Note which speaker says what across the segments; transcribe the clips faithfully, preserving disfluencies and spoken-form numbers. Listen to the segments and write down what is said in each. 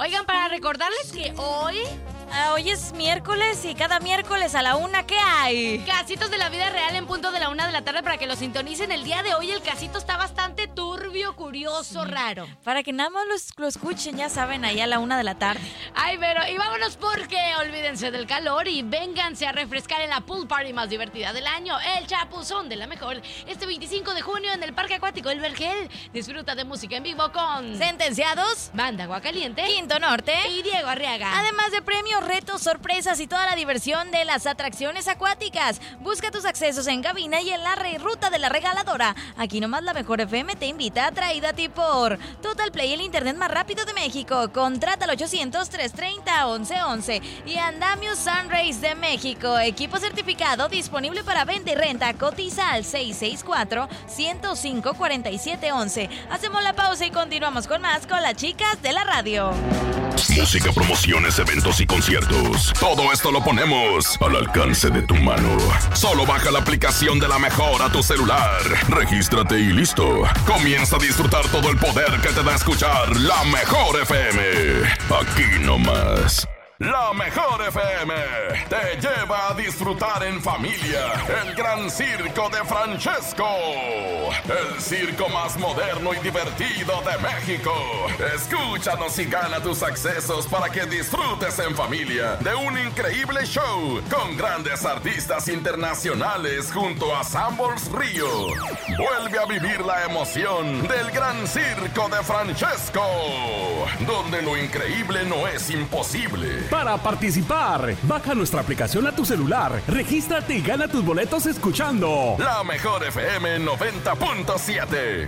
Speaker 1: Oigan, para recordarles que hoy...
Speaker 2: Ah, hoy es miércoles y cada miércoles a la una, ¿qué hay?
Speaker 1: Casitos de la vida real en punto de la una de la tarde para que lo sintonicen. El día de hoy el casito está bastante turbio, curioso, sí. raro.
Speaker 2: Para que nada más lo, lo escuchen, ya saben, ahí a la una de la tarde.
Speaker 1: Ay, pero y vámonos porque olvídense del calor y vénganse a refrescar en la pool party más divertida del año, el Chapuzón de la Mejor. Este veinticinco de junio en el Parque Acuático El Vergel. Disfruta de música en vivo con
Speaker 2: Sentenciados,
Speaker 1: Banda Agua Caliente,
Speaker 2: Quinto Norte
Speaker 1: y Diego Arriaga.
Speaker 2: Además de premios, retos, sorpresas y toda la diversión de las atracciones acuáticas. Busca tus accesos en cabina y en la re ruta de la regaladora. Aquí nomás la Mejor F M te invita, traída a ti por Total Play, el internet más rápido de México. Contrata al ochocientos, trescientos treinta, once once. Y Andamio Sunrays de México, equipo certificado disponible para venta y renta. Cotiza al seis seis cuatro, ciento cinco, cuarenta y siete once. Hacemos la pausa y continuamos con más con las chicas de la radio.
Speaker 3: Música, promociones, eventos y conciertos. Todo esto lo ponemos al alcance de tu mano. Solo baja la aplicación de La Mejor a tu celular. Regístrate y listo. Comienza a disfrutar todo el poder que te da escuchar La Mejor F M. Aquí nomás. La Mejor F M te lleva a disfrutar en familia el Gran Circo de Francesco, el circo más moderno y divertido de México. Escúchanos y gana tus accesos para que disfrutes en familia de un increíble show con grandes artistas internacionales junto a Sambors Río. Vuelve a vivir la emoción del Gran Circo de Francesco, donde lo increíble no es imposible.
Speaker 4: Para participar, baja nuestra aplicación a tu celular, regístrate y gana tus boletos escuchando
Speaker 3: La Mejor F M noventa punto siete.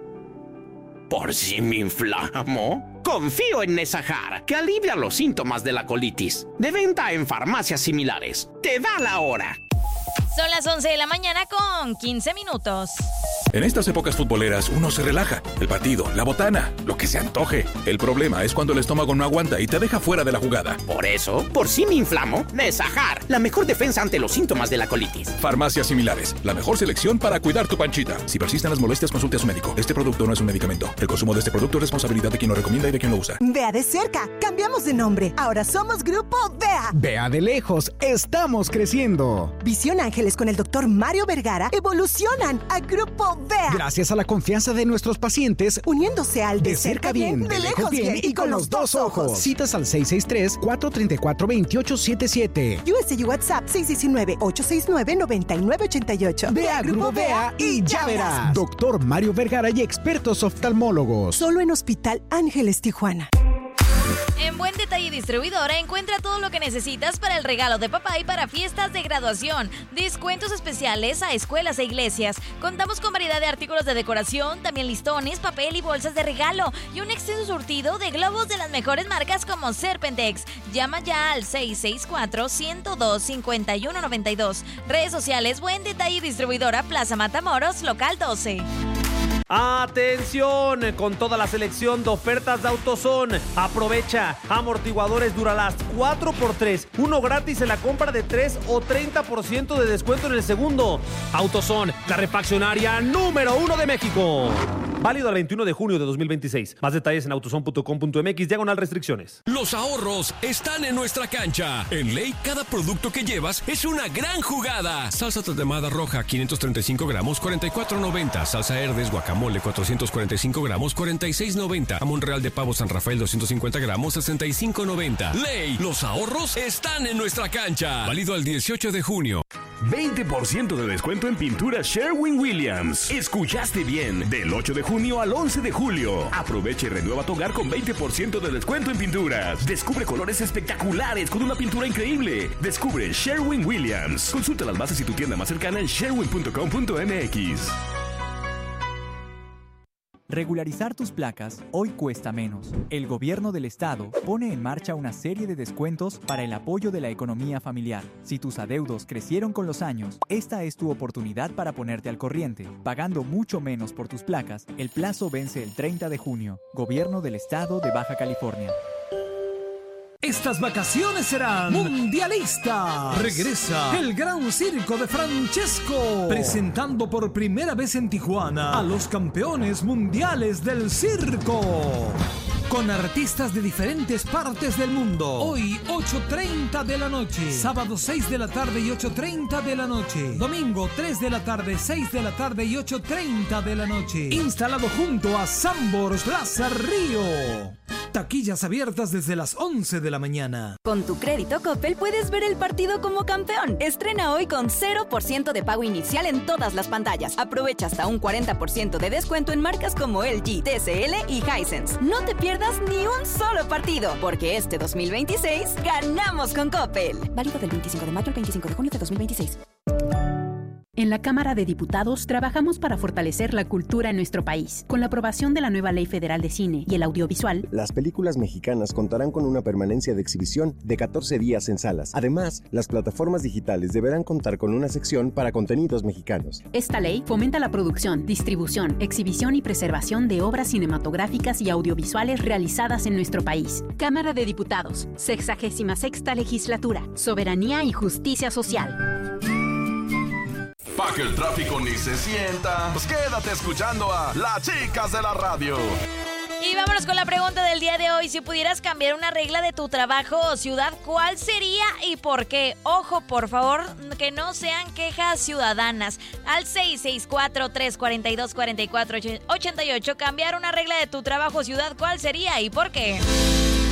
Speaker 5: ¿Por si me inflamo? Confío en Nesajar, que alivia los síntomas de la colitis. De venta en farmacias similares. Te da la hora.
Speaker 2: Son las once de la mañana con quince minutos.
Speaker 6: En estas épocas futboleras uno se relaja. El partido, la botana, lo que se antoje. El problema es cuando el estómago no aguanta y te deja fuera de la jugada.
Speaker 5: Por eso, por si me inflamo, Nesajar, la mejor defensa ante los síntomas de la colitis.
Speaker 6: Farmacias similares, la mejor selección para cuidar tu panchita. Si persisten las molestias, consulte a su médico. Este producto no es un medicamento. El consumo de este producto es responsabilidad de quien lo recomienda y de quien lo usa.
Speaker 7: Vea de cerca, cambiamos de nombre. Ahora somos Grupo Vea.
Speaker 8: Vea de lejos, estamos creciendo.
Speaker 7: Visión Ángeles con el doctor Mario Vergara evolucionan a Grupo Vea.
Speaker 8: Gracias a la confianza de nuestros pacientes,
Speaker 7: uniéndose al de, de cerca bien, bien, de lejos bien, bien y con los dos ojos.
Speaker 8: Citas al seis seis tres, cuatro tres cuatro, dos ocho siete siete.
Speaker 7: U S U WhatsApp seis uno nueve, ocho seis nueve, nueve nueve ocho ocho.
Speaker 8: Ve a Grupo Vea y ya verás. Doctor Mario Vergara y expertos oftalmólogos.
Speaker 7: Solo en Hospital Ángeles Tijuana.
Speaker 2: En Buen Detalle Distribuidora encuentra todo lo que necesitas para el regalo de papá y para fiestas de graduación. Descuentos especiales a escuelas e iglesias. Contamos con variedad de artículos de decoración, también listones, papel y bolsas de regalo. Y un extenso surtido de globos de las mejores marcas como Serpentex. Llama ya al seis seis cuatro, ciento dos, cincuenta y uno noventa y dos. Redes sociales Buen Detalle Distribuidora, Plaza Matamoros, local doce.
Speaker 9: Atención, con toda la selección de ofertas de AutoZone. Aprovecha, amortiguadores Duralast cuatro por tres, uno gratis en la compra de tres o treinta por ciento de descuento en el segundo. AutoZone, la refaccionaria número uno de México. Válido al veintiuno de junio de dos mil veintiséis. Más detalles en autozone punto com punto m x, diagonal restricciones.
Speaker 10: Los ahorros están en nuestra cancha. En Ley, cada producto que llevas es una gran jugada. Salsa tatemada roja, quinientos treinta y cinco gramos, cuarenta y cuatro noventa. Salsa Herdes, guacamole, cuatrocientos cuarenta y cinco gramos, cuarenta y seis noventa. Jamón real de pavo San Rafael, doscientos cincuenta gramos, sesenta y cinco noventa. Ley, los ahorros están en nuestra cancha. Válido al dieciocho de junio.
Speaker 4: veinte por ciento de descuento en pintura Sherwin-Williams. Escuchaste bien, del ocho de junio al once de julio. Aprovecha y renueva tu hogar con veinte por ciento de descuento en pinturas. Descubre colores espectaculares con una pintura increíble. Descubre Sherwin-Williams. Consulta las bases y tu tienda más cercana en sherwin punto com punto m x.
Speaker 11: Regularizar tus placas hoy cuesta menos. El gobierno del estado pone en marcha una serie de descuentos para el apoyo de la economía familiar. Si tus adeudos crecieron con los años, esta es tu oportunidad para ponerte al corriente. Pagando mucho menos por tus placas, el plazo vence el treinta de junio. Gobierno del estado de Baja California.
Speaker 12: Estas vacaciones serán mundialistas. Regresa el Gran Circo de Francesco, presentando por primera vez en Tijuana a los campeones mundiales del circo. con artistas de diferentes partes del mundo. Hoy, ocho treinta de la noche. Sábado, seis de la tarde y ocho treinta de la noche. Domingo, tres de la tarde, seis de la tarde y ocho treinta de la noche. Instalado junto a Sambors Plaza Río. Taquillas abiertas desde las once de la mañana.
Speaker 13: Con tu crédito Coppel puedes ver el partido como campeón. Estrena hoy con cero por ciento de pago inicial en todas las pantallas. Aprovecha hasta un cuarenta por ciento de descuento en marcas como L G, T C L y Hisense. No te pierdas ni un solo partido, porque este dos mil veintiséis ganamos con Coppel. Válido del veinticinco de mayo al veinticinco de junio de dos mil veintiséis.
Speaker 14: En la Cámara de Diputados trabajamos para fortalecer la cultura en nuestro país. Con la aprobación de la nueva Ley Federal de Cine y el Audiovisual,
Speaker 15: las películas mexicanas contarán con una permanencia de exhibición de catorce días en salas. Además, las plataformas digitales deberán contar con una sección para contenidos mexicanos.
Speaker 14: Esta ley fomenta la producción, distribución, exhibición y preservación de obras cinematográficas y audiovisuales realizadas en nuestro país. Cámara de Diputados, sexagésima sexta legislatura, soberanía y justicia social.
Speaker 3: Pa' que el tráfico ni se sienta, pues quédate escuchando a las chicas de la radio.
Speaker 2: Y vámonos con la pregunta del día de hoy. Si pudieras cambiar una regla de tu trabajo o ciudad, ¿cuál sería y por qué? Ojo, por favor, que no sean quejas ciudadanas. Al seis seis cuatro, tres cuatro dos, cuatro cuatro ocho ocho, cambiar una regla de tu trabajo o ciudad, ¿cuál sería y por qué?